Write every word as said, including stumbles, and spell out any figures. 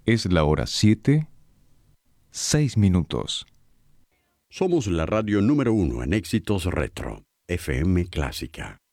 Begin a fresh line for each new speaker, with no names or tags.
Es la hora siete, seis minutos.
Somos la radio número uno en éxitos retro, F M Clásica.